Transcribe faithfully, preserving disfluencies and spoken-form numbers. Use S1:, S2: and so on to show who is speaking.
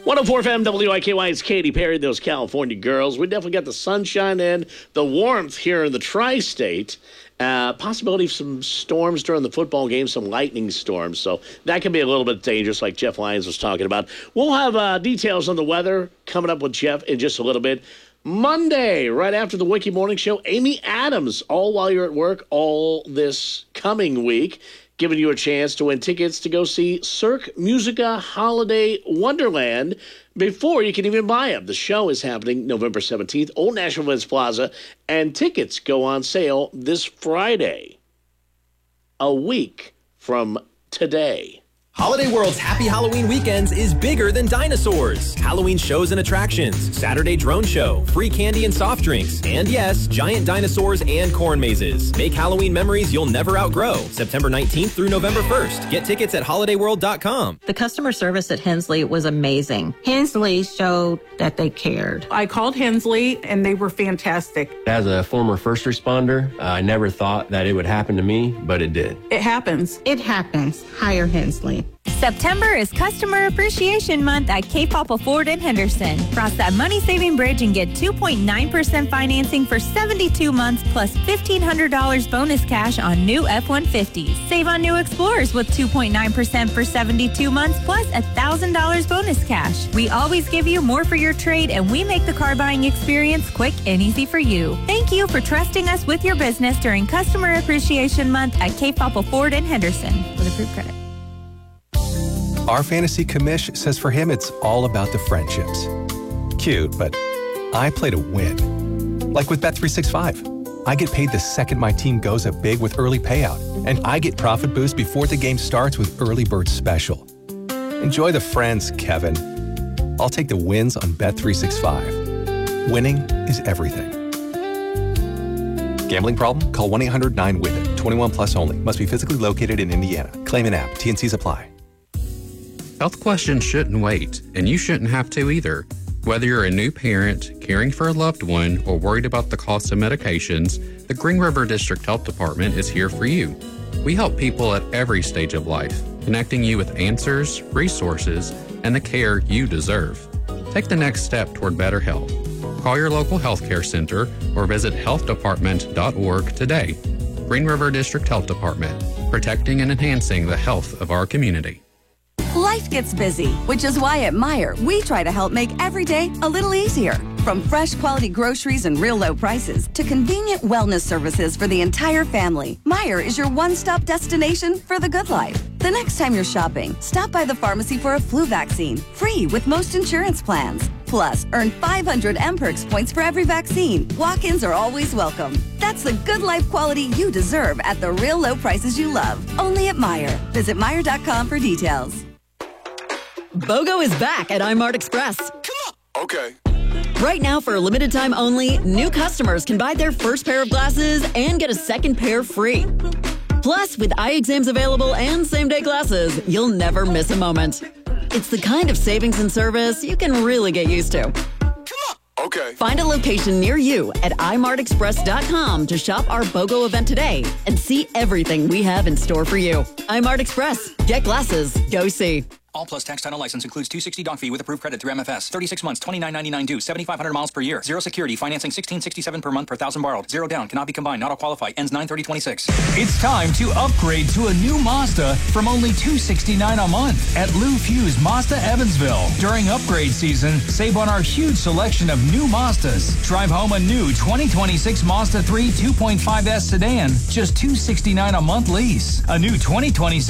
S1: one oh four F M W I K Y, it's Katy Perry, those California girls. We definitely got the sunshine and the warmth here in the tri-state. Uh, possibility of some storms during the football game, some lightning storms. So that can be a little bit dangerous, like Jeff Lyons was talking about. We'll have uh, details on the weather coming up with Jeff in just a little bit. Monday, right after the Wiki Morning Show, Amy Adams, all while you're at work, all this coming week, giving you a chance to win tickets to go see Cirque Musica Holiday Wonderland before you can even buy them. The show is happening November seventeenth, Old National Events Plaza, and tickets go on sale this Friday, a week from today.
S2: Holiday World's Happy Halloween Weekends is bigger than dinosaurs. Halloween shows and attractions, Saturday drone show, free candy and soft drinks, and yes, giant dinosaurs and corn mazes. Make Halloween memories you'll never outgrow. September nineteenth through November first. Get tickets at holiday world dot com.
S3: The customer service at Hensley was amazing. Hensley showed that they cared.
S4: I called Hensley and they were fantastic.
S5: As a former first responder, uh, I never thought that it would happen to me, but it did.
S4: It happens.
S3: It happens. Hire Hensley.
S6: September is Customer Appreciation Month at Cape Papa Ford in Henderson. Cross that money-saving bridge and get two point nine percent financing for seventy-two months plus fifteen hundred dollars bonus cash on new F one fifties. Save on new Explorers with two point nine percent for seventy-two months plus one thousand dollars bonus cash. We always give you more for your trade, and we make the car buying experience quick and easy for you. Thank you for trusting us with your business during Customer Appreciation Month at Cape Papa Ford in Henderson with approved credit.
S7: Our fantasy commish says for him it's all about the friendships. Cute, but I play to win. Like with Bet three sixty-five. I get paid the second my team goes up big with early payout, and I get profit boost before the game starts with Early Bird Special. Enjoy the friends, Kevin. I'll take the wins on Bet three sixty-five. Winning is everything. Gambling problem? Call one eight hundred nine with it. twenty-one plus only. Must be physically located in Indiana. Claim an app. T and Cs apply.
S8: Health questions shouldn't wait, and you shouldn't have to either. Whether you're a new parent, caring for a loved one, or worried about the cost of medications, the Green River District Health Department is here for you. We help people at every stage of life, connecting you with answers, resources, and the care you deserve. Take the next step toward better health. Call your local healthcare center or visit health department dot org today. Green River District Health Department, protecting and enhancing the health of our community.
S9: Life gets busy, which is why at Meijer, we try to help make every day a little easier. From fresh quality groceries and real low prices to convenient wellness services for the entire family, Meijer is your one-stop destination for the good life. The next time you're shopping, stop by the pharmacy for a flu vaccine, free with most insurance plans. Plus, earn five hundred M Perks points for every vaccine. Walk-ins are always welcome. That's the good life quality you deserve at the real low prices you love. Only at Meijer. Visit Meijer dot com for details.
S10: BOGO is back at iMart Express.
S11: Come on. Okay.
S10: Right now, for a limited time only, new customers can buy their first pair of glasses and get a second pair free. Plus, with eye exams available and same-day glasses, you'll never miss a moment. It's the kind of savings and service you can really get used to.
S11: Come on. Okay.
S10: Find a location near you at i mart express dot com to shop our BOGO event today and see everything we have in store for you. iMart Express. Get glasses. Go see.
S12: All plus tax title license includes two hundred sixty dollars fee with approved credit through M F S. thirty-six months, twenty-nine ninety-nine due, seventy-five hundred miles per year. Zero security, financing sixteen sixty-seven per month per thousand borrowed. Zero down, cannot be combined, not all qualify. Ends nine thirty twenty-six.
S13: It's time to upgrade to a new Mazda from only two hundred sixty-nine dollars a month at Lou Fuse Mazda Evansville. During upgrade season, save on our huge selection of new Mazdas. Drive home a new twenty twenty-six Mazda three two point five S sedan, just two hundred sixty-nine dollars a month lease. A new twenty twenty-six